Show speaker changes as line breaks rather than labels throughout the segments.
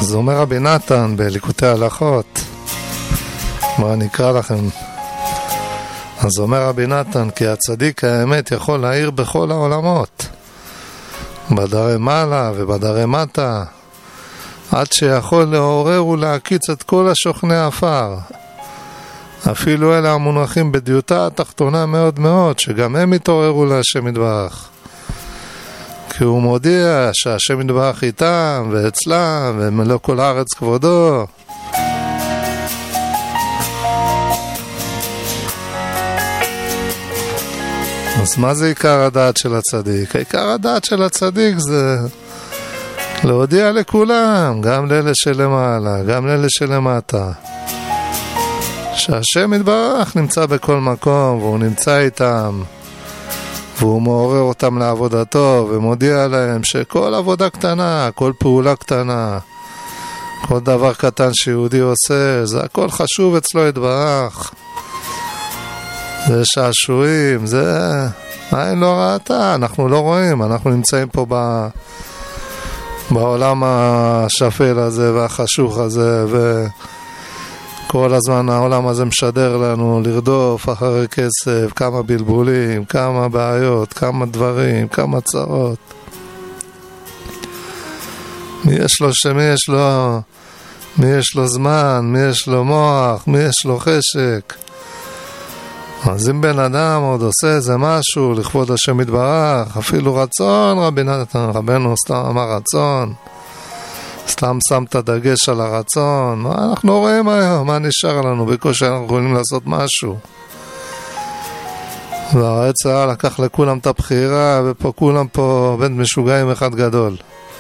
אז אומר רבי נתן בליקוטי הלכות, מה נקרא לכם? אז אומר רבי נתן, כי הצדיק האמת יכול להאיר בכל העולמות, בדרי מעלה ובדרי מטה, עד שיכול לעורר ולהקיץ את כל השוכני אפר, אפילו אלה המונחים בדיוטה התחתונה מאוד מאוד, שגם הם יתעוררו להשם יתברך, כי הוא מודיע שהשם יתברך איתם ואצלם ומלוא כל הארץ כבודו. אז מה זה עיקר הדעת של הצדיק? עיקר הדעת של הצדיק זה להודיע לכולם, גם לאלה שלמעלה, גם לאלה שלמטה, שהשם יתברך נמצא בכל מקום, והוא נמצא איתם, והוא מעורר אותם לעבודתו, ומודיע להם שכל עבודה קטנה, כל פעולה קטנה, כל דבר קטן שיהודי עושה, זה הכל חשוב אצלו יתברך. זה שעשועים, זה אין לא ראתה, אנחנו לא רואים, אנחנו נמצאים פה בעולם השפל הזה והחשוך הזה, וכל הזמן העולם הזה משדר לנו לרדוף אחרי כסף, כמה בלבולים, כמה בעיות, כמה דברים, כמה צרות. מי יש לו זמן, מי יש לו מוח, מי יש לו חשק. אז אם בן אדם עוד עושה איזה משהו לכבוד השם יתברך, אפילו רצון, רבנו סתם אמר רצון, סתם שם את הדגש על הרצון, מה אנחנו רואים היום? מה נשאר לנו? בקושי אנחנו יכולים לעשות משהו. והעץ לקח לכולם את הבחירה, ופה כולם פה בן משוגעים אחד גדול.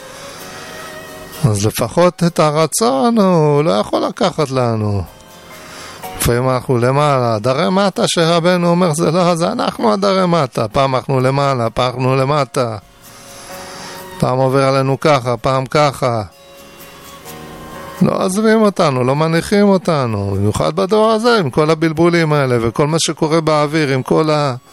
אז לפחות את הרצון הוא לא יכול לקחת לנו. לפעמים אנחנו למעלה, דרי מטה שרבנו אומר זה לא, זה אנחנו הדרי מטה, פעם אנחנו למעלה, פעם אנחנו למטה, פעם עובר עלינו ככה, פעם ככה, לא עזבים אותנו, לא מניחים אותנו, במיוחד בדור הזה עם כל הבלבולים האלה וכל מה שקורה באוויר, עם כל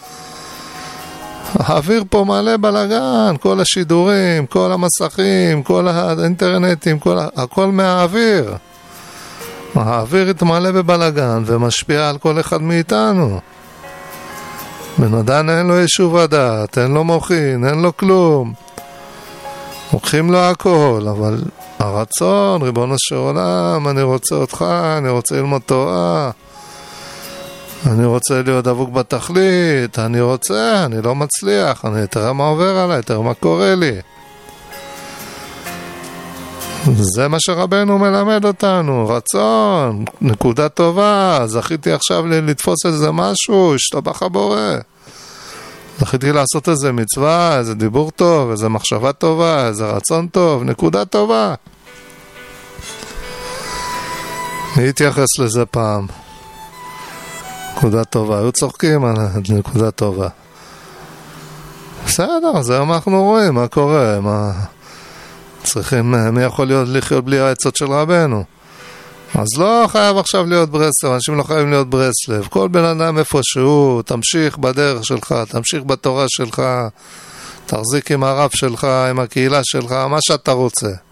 האוויר פה מלא בלגן, כל השידורים, כל המסכים, כל האינטרנטים, הכל מהאוויר. האוויר יתמלא בבלגן ומשפיע על כל אחד מאיתנו. בן אדם אין לו ישוב הדעת, אין לו מוחין, אין לו כלום, לוקחים לו הכל, אבל הרצון, ריבונו של עולם, אני רוצה אותך, אני רוצה ללמוד תורה, אני רוצה להיות דבוק בתכלית, אני לא מצליח, אני תראה מה עובר עליי, תראה מה קורה לי. זה מה שרבנו מלמד אותנו, רצון, נקודה טובה, זכיתי עכשיו לתפוס איזה משהו, השתבח הבורא, זכיתי לעשות איזה מצווה, איזה דיבור טוב, איזה מחשבה טובה, איזה רצון טוב, נקודה טובה. מי התייחס לזה פעם? נקודה טובה, היו צוחקים על נקודה טובה. בסדר, זה מה אנחנו רואים, מה קורה, מה צריכים, מי יכול לחיות בלי העצות של רבנו? אז לא חייב עכשיו להיות ברסלב, אנשים לא חייבים להיות ברסלב, כל בן אדם איפשהו, תמשיך בדרך שלך, תמשיך בתורה שלך, תחזיק עם הרב שלך, עם הקהילה שלך, מה שאתה רוצה.